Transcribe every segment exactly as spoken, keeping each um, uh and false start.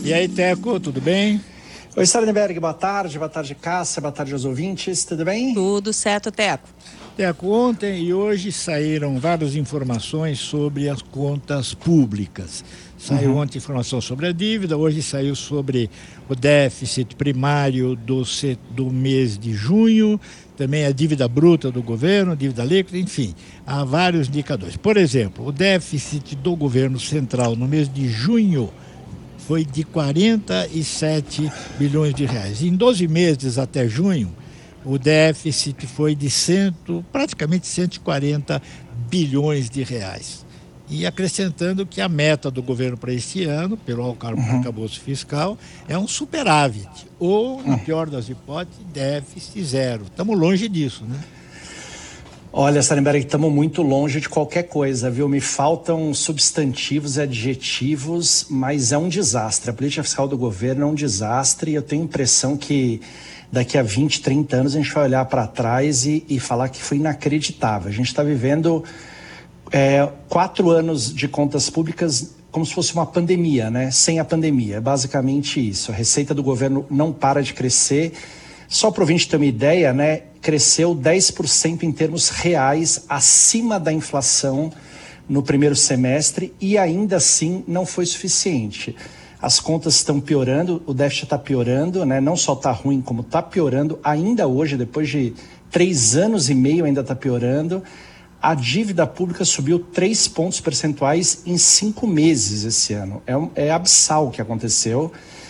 E aí, Teco, tudo bem? Oi, Sarenberg, boa tarde, boa tarde, Cássia, boa tarde aos ouvintes, tudo bem? Tudo certo, Teco. Teco, ontem e hoje saíram várias informações sobre as contas públicas. Saiu uhum. ontem informação sobre a dívida, hoje saiu sobre o déficit primário do, do mês de junho, também a dívida bruta do governo, dívida líquida, enfim, há vários indicadores. Por exemplo, o déficit do governo central no mês de junho foi de quarenta e sete bilhões de reais. Em doze meses até junho, o déficit foi de cento, praticamente cento e quarenta bilhões de reais. E acrescentando que a meta do governo para este ano, pelo arcabouço fiscal, é um superávit, ou, na pior das hipóteses, déficit zero. Estamos longe disso, né? Olha, Sarenberg, estamos muito longe de qualquer coisa, viu? Me faltam substantivos e adjetivos, mas é um desastre. A política fiscal do governo é um desastre e eu tenho a impressão que daqui a vinte, trinta anos a gente vai olhar para trás e, e falar que foi inacreditável. A gente está vivendo é, quatro anos de contas públicas como se fosse uma pandemia, né? Sem a pandemia, é basicamente isso. A receita do governo não para de crescer. Só para o ouvinte ter uma ideia, né? Cresceu dez por cento em termos reais, acima da inflação no primeiro semestre e ainda assim não foi suficiente. As contas estão piorando, o déficit está piorando, né? Não só está ruim, como está piorando. Ainda hoje, depois de três anos e meio, ainda está piorando. A dívida pública subiu três pontos percentuais em cinco meses esse ano. É, um, é abissal o que aconteceu.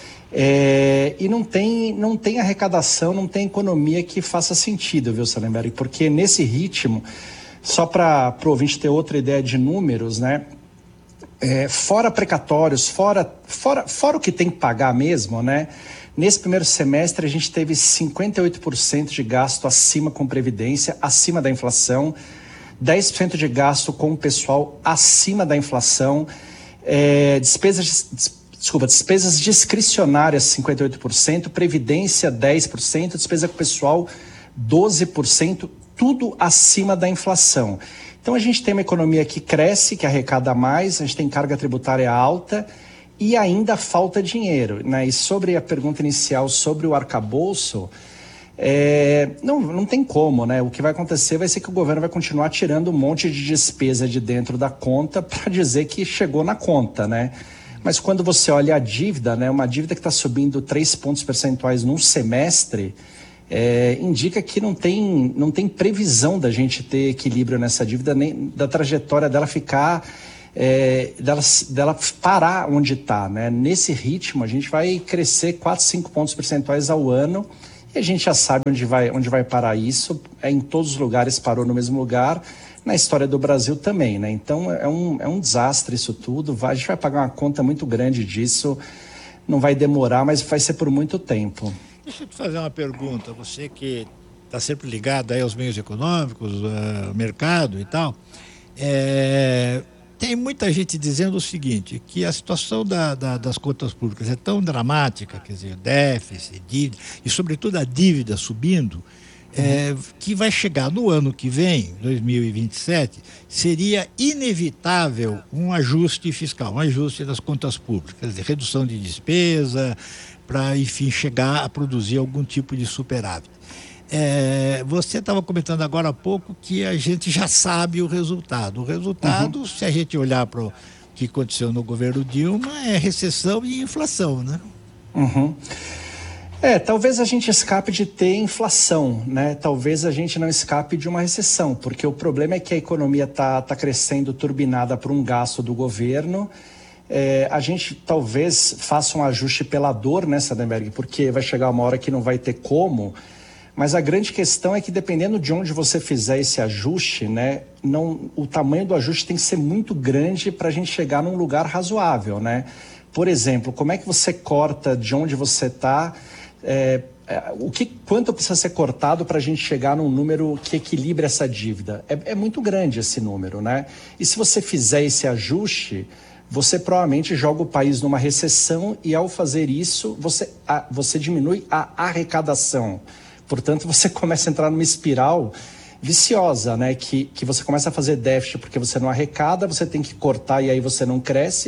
É, e não tem, não tem arrecadação, não tem economia que faça sentido, viu, Sarenberg? Porque nesse ritmo, só para o ouvinte ter outra ideia de números, né? É, fora precatórios, fora, fora, fora o que tem que pagar mesmo, né? Nesse primeiro semestre a gente teve cinquenta e oito por cento de gasto acima com previdência, acima da inflação, dez por cento de gasto com o pessoal acima da inflação, é, despesas... Desculpa, despesas discricionárias cinquenta e oito por cento, previdência dez por cento, despesa com pessoal doze por cento, tudo acima da inflação. Então a gente tem uma economia que cresce, que arrecada mais, a gente tem carga tributária alta e ainda falta dinheiro, né? E sobre a pergunta inicial sobre o arcabouço, é, não, não tem como, né? O que vai acontecer vai ser que o governo vai continuar tirando um monte de despesa de dentro da conta para dizer que chegou na conta, né? Mas quando você olha a dívida, né, uma dívida que está subindo três pontos percentuais num semestre, é, indica que não tem, não tem previsão da gente ter equilíbrio nessa dívida, nem da trajetória dela ficar, é, dela, dela parar onde está, né? Nesse ritmo, a gente vai crescer quatro, cinco pontos percentuais ao ano e a gente já sabe onde vai, onde vai parar isso. É, em todos os lugares parou no mesmo lugar. Na história do Brasil também, né? Então é um, é um desastre isso tudo. Vai, a gente vai pagar uma conta muito grande disso. Não vai demorar, mas vai ser por muito tempo. Deixa eu te fazer uma pergunta. Você que está sempre ligado aí aos meios econômicos, ao mercado e tal, é, tem muita gente dizendo o seguinte, que a situação da, da, das contas públicas é tão dramática, quer dizer, déficit, dívida, e sobretudo a dívida subindo, É, que vai chegar no ano que vem, dois mil e vinte e sete, seria inevitável um ajuste fiscal, um ajuste das contas públicas, quer dizer, redução de despesa, para, enfim, chegar a produzir algum tipo de superávit. É, você estava comentando agora há pouco que a gente já sabe o resultado. O resultado, uhum. se a gente olhar para o que aconteceu no governo Dilma, é recessão e inflação, né? Uhum. É, talvez a gente escape de ter inflação, né? Talvez a gente não escape de uma recessão, porque o problema é que a economia está tá crescendo turbinada por um gasto do governo. É, a gente talvez faça um ajuste pela dor, né, Sarenberg? Porque vai chegar uma hora que não vai ter como. Mas a grande questão é que dependendo de onde você fizer esse ajuste, né, não, o tamanho do ajuste tem que ser muito grande para a gente chegar num lugar razoável, né? Por exemplo, como é que você corta de onde você está? É, é, o que, quanto precisa ser cortado para a gente chegar num número que equilibre essa dívida? É, é muito grande esse número, né? E se você fizer esse ajuste, você provavelmente joga o país numa recessão e ao fazer isso, você, a, você diminui a arrecadação. Portanto, você começa a entrar numa espiral viciosa, né? Que, que você começa a fazer déficit porque você não arrecada, você tem que cortar e aí você não cresce.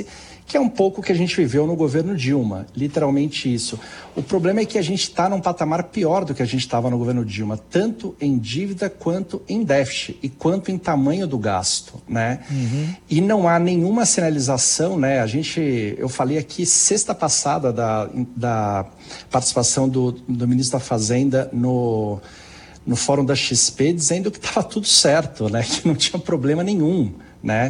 que é um pouco o que a gente viveu no governo Dilma, literalmente isso. O problema é que a gente está num patamar pior do que a gente estava no governo Dilma, tanto em dívida quanto em déficit e quanto em tamanho do gasto, né? Uhum. E não há nenhuma sinalização, né? A gente, eu falei aqui sexta passada da, da participação do, do ministro da Fazenda no, no fórum da X P, dizendo que estava tudo certo, né? Que não tinha problema nenhum, né?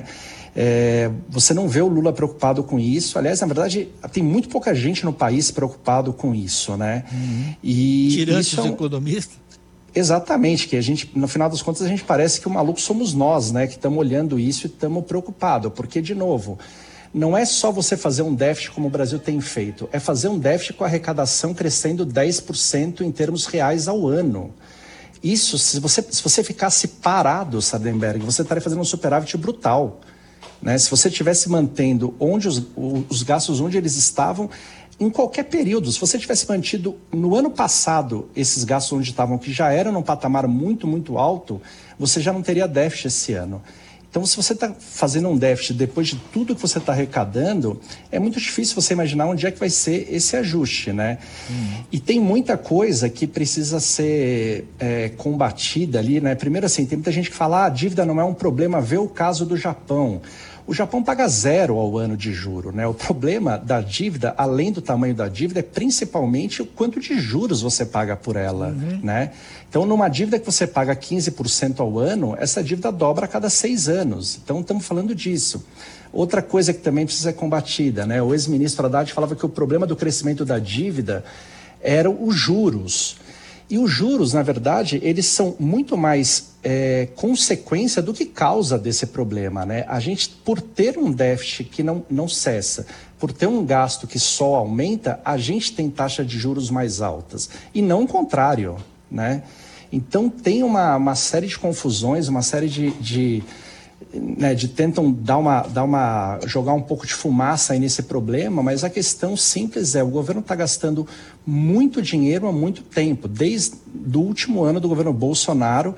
É, você não vê o Lula preocupado com isso. Aliás, na verdade, tem muito pouca gente no país preocupado com isso, né? Uhum. E tirando os é um... economistas? Exatamente, que a gente, no final das contas, a gente parece que o maluco somos nós, né? Que estamos olhando isso e estamos preocupados. Porque, de novo, não é só você fazer um déficit como o Brasil tem feito. É fazer um déficit com a arrecadação crescendo dez por cento em termos reais ao ano. Isso, se você, se você ficasse parado, Sardenberg, você estaria fazendo um superávit brutal. Né? Se você estivesse mantendo onde os, os gastos onde eles estavam, em qualquer período, se você tivesse mantido no ano passado esses gastos onde estavam, que já eram num patamar muito, muito alto, você já não teria déficit esse ano. Então, se você está fazendo um déficit depois de tudo que você está arrecadando, é muito difícil você imaginar onde é que vai ser esse ajuste, né? Hum. E tem muita coisa que precisa ser é, combatida ali, né? Primeiro, assim, tem muita gente que fala, ah, a dívida não é um problema, vê o caso do Japão. O Japão paga zero ao ano de juro, né? O problema da dívida, além do tamanho da dívida, é principalmente o quanto de juros você paga por ela, uhum. né? Então, numa dívida que você paga quinze por cento ao ano, essa dívida dobra a cada seis anos. Então, estamos falando disso. Outra coisa que também precisa ser combatida, né? O ex-ministro Haddad falava que o problema do crescimento da dívida eram os juros. E os juros, na verdade, eles são muito mais é, consequência do que causa desse problema, né? A gente, por ter um déficit que não, não cessa, por ter um gasto que só aumenta, a gente tem taxa de juros mais altas. E não o contrário, né? Então, tem uma, uma série de confusões, uma série de... de Né, de tentam dar uma, dar uma, jogar um pouco de fumaça aí nesse problema, mas a questão simples é, o governo está gastando muito dinheiro há muito tempo, desde o último ano do governo Bolsonaro,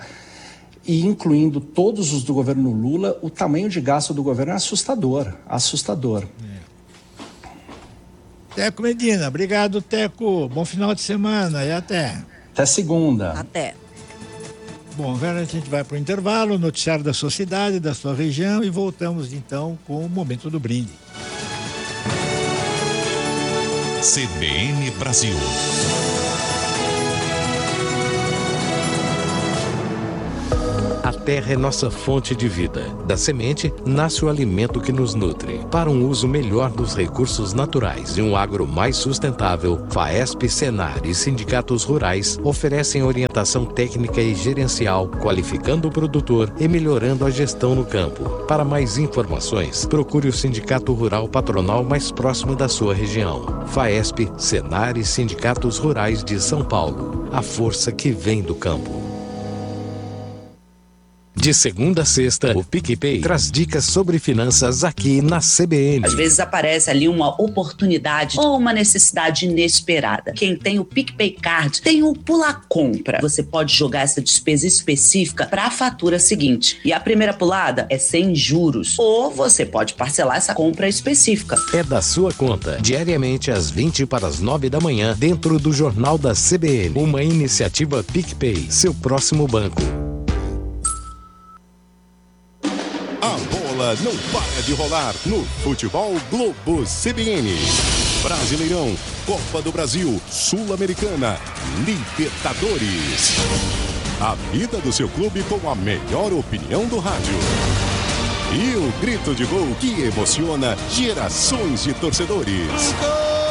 e incluindo todos os do governo Lula, o tamanho de gasto do governo é assustador, assustador. É. Teco Medina, obrigado, Teco, bom final de semana e até. Até segunda. Até. Bom, agora a gente vai para o intervalo, noticiário da sua cidade, da sua região e voltamos então com o Momento do Brinde. C B N Brasil. A terra é nossa fonte de vida. Da semente, nasce o alimento que nos nutre. Para um uso melhor dos recursos naturais e um agro mais sustentável, FAESP, Senar e sindicatos rurais oferecem orientação técnica e gerencial, qualificando o produtor e melhorando a gestão no campo. Para mais informações, procure o Sindicato Rural Patronal mais próximo da sua região. FAESP, Senar e sindicatos rurais de São Paulo. A força que vem do campo. De segunda a sexta, o PicPay traz dicas sobre finanças aqui na C B N. Às vezes aparece ali uma oportunidade ou uma necessidade inesperada. Quem tem o PicPay Card tem o Pula Compra. Você pode jogar essa despesa específica para a fatura seguinte. E a primeira pulada é sem juros. Ou você pode parcelar essa compra específica. É da sua conta, diariamente às vinte para as nove da manhã, dentro do Jornal da C B N. Uma iniciativa PicPay, seu próximo banco. Não para de rolar no Futebol Globo C B N. Brasileirão, Copa do Brasil, Sul-Americana, Libertadores. A vida do seu clube com a melhor opinião do rádio. E o grito de gol que emociona gerações de torcedores.